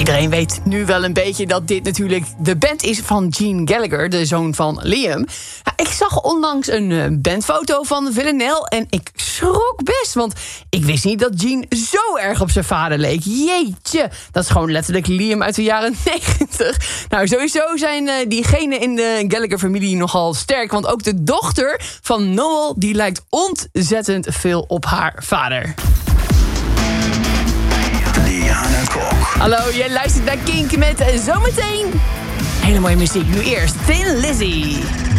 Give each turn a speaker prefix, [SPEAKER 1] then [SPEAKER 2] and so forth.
[SPEAKER 1] Iedereen weet nu wel een beetje dat dit natuurlijk de band is van Gene Gallagher, de zoon van Liam. Ik zag onlangs een bandfoto van Villanelle en ik schrok best, want ik wist niet dat Gene zo erg op zijn vader leek. Jeetje, dat is gewoon letterlijk Liam uit de jaren 90. Nou, sowieso zijn diegenen in de Gallagher-familie nogal sterk, want ook de dochter van Noel, die lijkt ontzettend veel op haar vader.
[SPEAKER 2] Diana Kok.
[SPEAKER 1] Hallo, jij luistert naar Kink met zometeen hele mooie muziek. Nu eerst Thin Lizzy.